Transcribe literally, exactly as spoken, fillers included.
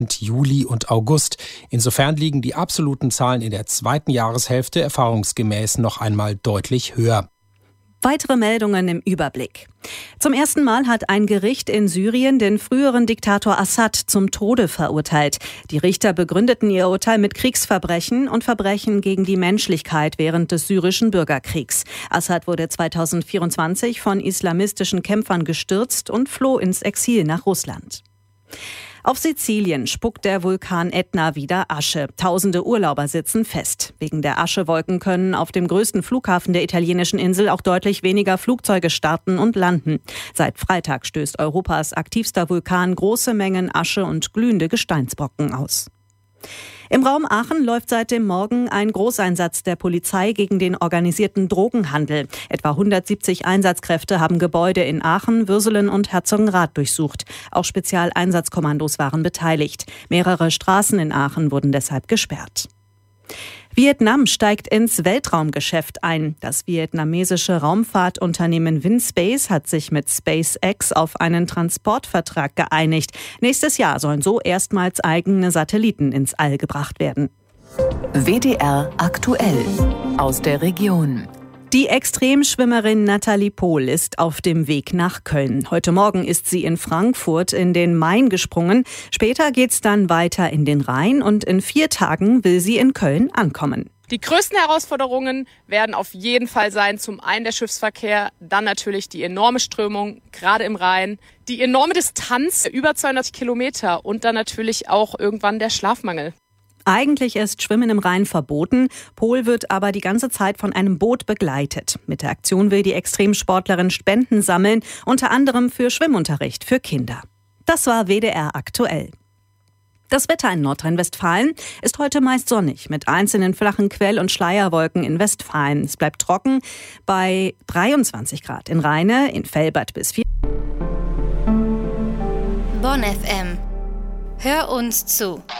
sind Juli und August. Insofern liegen die absoluten Zahlen in der zweiten Jahreshälfte erfahrungsgemäß noch einmal deutlich höher. Weitere Meldungen im Überblick. Zum ersten Mal hat ein Gericht in Syrien den früheren Diktator Assad zum Tode verurteilt. Die Richter begründeten ihr Urteil mit Kriegsverbrechen und Verbrechen gegen die Menschlichkeit während des syrischen Bürgerkriegs. Assad wurde zweitausendvierundzwanzig von islamistischen Kämpfern gestürzt und floh ins Exil nach Russland. Auf Sizilien spuckt der Vulkan Ätna wieder Asche. Tausende Urlauber sitzen fest. Wegen der Aschewolken können auf dem größten Flughafen der italienischen Insel auch deutlich weniger Flugzeuge starten und landen. Seit Freitag stößt Europas aktivster Vulkan große Mengen Asche und glühende Gesteinsbrocken aus. Im Raum Aachen läuft seit dem Morgen ein Großeinsatz der Polizei gegen den organisierten Drogenhandel. Etwa hundertsiebzig Einsatzkräfte haben Gebäude in Aachen, Würselen und Herzogenrath durchsucht. Auch Spezialeinsatzkommandos waren beteiligt. Mehrere Straßen in Aachen wurden deshalb gesperrt. Vietnam steigt ins Weltraumgeschäft ein. Das vietnamesische Raumfahrtunternehmen Vinspace hat sich mit SpaceX auf einen Transportvertrag geeinigt. Nächstes Jahr sollen so erstmals eigene Satelliten ins All gebracht werden. W D R aktuell aus der Region. Die Extremschwimmerin Nathalie Pohl ist auf dem Weg nach Köln. Heute Morgen ist sie in Frankfurt in den Main gesprungen. Später geht's dann weiter in den Rhein und in vier Tagen will sie in Köln ankommen. Die größten Herausforderungen werden auf jeden Fall sein, zum einen der Schiffsverkehr, dann natürlich die enorme Strömung, gerade im Rhein, die enorme Distanz, über zweihundert Kilometer und dann natürlich auch irgendwann der Schlafmangel. Eigentlich ist Schwimmen im Rhein verboten. Pohl wird aber die ganze Zeit von einem Boot begleitet. Mit der Aktion will die Extremsportlerin Spenden sammeln, unter anderem für Schwimmunterricht für Kinder. Das war W D R aktuell. Das Wetter in Nordrhein-Westfalen ist heute meist sonnig, mit einzelnen flachen Quell- und Schleierwolken in Westfalen. Es bleibt trocken bei dreiundzwanzig Grad in Rheine, in Velbert bis vier. Bonn F M. Hör uns zu.